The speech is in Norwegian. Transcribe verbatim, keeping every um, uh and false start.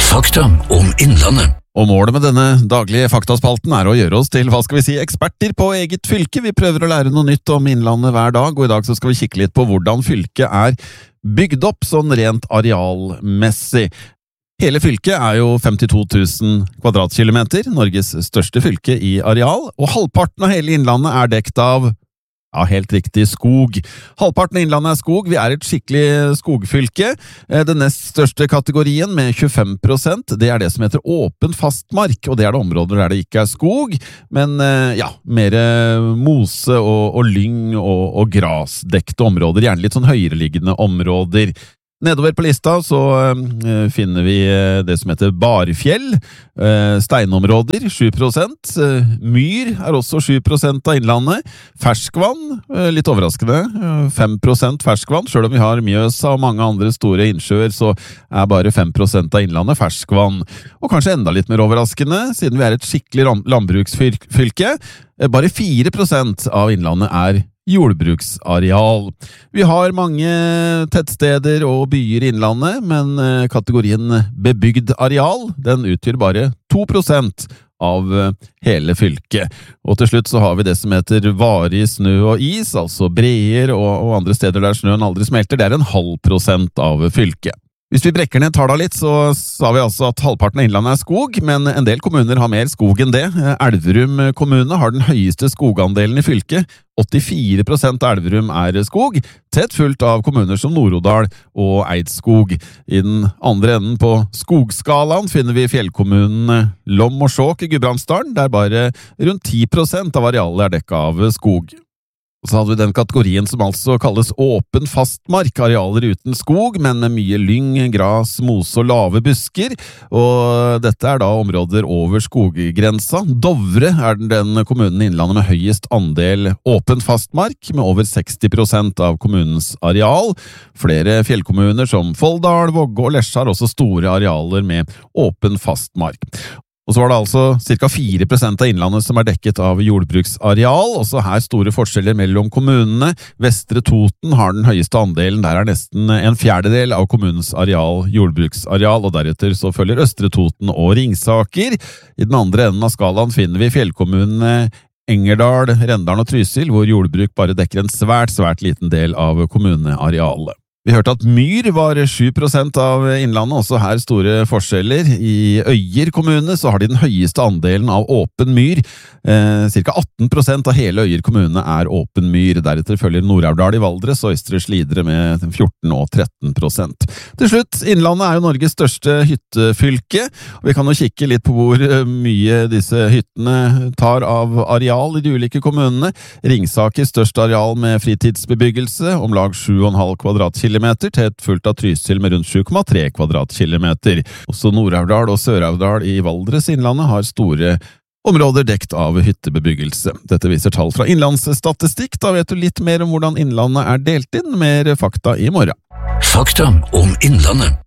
Fakta om Innlandet. Og målet med denne daglige faktaspalten er å gjøre oss til, hva skal vi si, eksperter på eget fylke. Vi prøver å lære noe nytt om Innlandet hver dag, og i dag så skal vi kikke litt på hvordan fylket er bygd opp sånn rent arealmessig. Hele fylket er jo femtito tusen kvadratkilometer, Norges største fylke i areal, og halvparten av hele Innlandet er dekt av, ja, helt riktig, skog. Halvparten av Innlandet er skog, vi er et skikkelig skogfylke. Den nest største kategorien med tjuefem prosent, det er det som heter åpen fastmark, og det er det områder der det ikke er skog, men ja, mer mose og, og lyng og, og grasdekte områder, gjerne litt sånn høyereliggende områder. Nedover på lista så uh, finner vi uh, det som heter barfjell, uh, steinområder, sju prosent, uh, myr er også sju prosent av Innlandet, ferskvann, uh, litt overraskende, uh, fem prosent ferskvann, selv om vi har Mjøsa og mange andre store innsjøer, så er bare fem prosent av Innlandet ferskvann. Og kanskje enda litt mer overraskende, siden vi er et skikkelig landbruksfylke, uh, bare fire prosent av Innlandet er jordbruksareal. Vi har mange tettsteder og byer i Innlandet, men kategorien bebygd areal, den utgjør bare to prosent av hele fylket. Og til slutt så har vi det som heter varig snø og is, altså breer og, og andre steder der snøen aldri smelter, det er en halv prosent av fylket. Hvis vi brekker ned tallene litt, så sa vi altså at halvparten av Innlandet er skog, men en del kommuner har mer skog enn det. Elverum kommune har den høyeste skogandelen i fylket. åttifire prosent av Elverum er skog, tett fulgt av kommuner som Nord-Odal og Eidskog. I den andre enden på skogskalaen finner vi fjellkommunen Lom og Skjåk i Gudbrandsdalen, der bare rundt ti prosent av arealet er dekket av skog. Og så hadde vi den kategorien som altså kalles åpen fastmark, arealer uten skog, men med mye lyng, gras, mose og lave busker, og dette er da områder over skoggrensa. Dovre er den kommunen i Innlandet med høyest andel åpen fastmark, med over seksti prosent av kommunens areal. Flere fjellkommuner som Folldal, Vågå og Lesja har også store arealer med åpen fastmark. Og så var det altså ca. fire prosent av Innlandet som er dekket av jordbruksareal, også her store forskjeller mellom kommunene. Vestre Toten har den høyeste andelen, der er nesten en fjerdedel av kommunens areal jordbruksareal, og deretter så følger Østre Toten og Ringsaker. I den andre enden av skalaen finner vi fjellkommunene Engerdal, Rendalen og Trysil, hvor jordbruk bare dekker en svært, svært liten del av kommunearealet. Vi hørte at myr var sju prosent av Innlandet, også her store forskjeller. I Øyer kommune så har de den høyeste andelen av åpen myr. Eh, cirka atten prosent av hele Øyer kommune er åpen myr. Deretter følger Nord-Aurdal i Valdres og Østre Slidre med fjorten og tretten prosent. Til slutt, Innlandet er jo Norges største hyttefylke. Vi kan jo kikke litt på hvor mye disse hyttene tar av areal i de ulike kommunene. Ringsaker størst areal med fritidsbebyggelse, om lag sju komma fem kvadratkilometer, tett fulgt av Trysil med rundt sju komma tre kvadratkilometer. Også Nord-Aurdal og Sør-Aurdal i Valdres Innlandet har store områder dekt av hyttebebyggelse. Dette viser tall fra Innlandsstatistikk. Da vet du litt mer om hvordan Innlandet er delt inn. Mer fakta i morgen. Fakta om Innlandet.